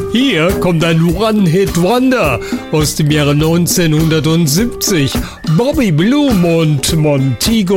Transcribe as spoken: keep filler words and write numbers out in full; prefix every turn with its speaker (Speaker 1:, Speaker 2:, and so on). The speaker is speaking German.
Speaker 1: Hier kommt ein One-Hit-Wonder aus dem Jahre neunzehnhundertsiebzig. Bobby Bloom und Montego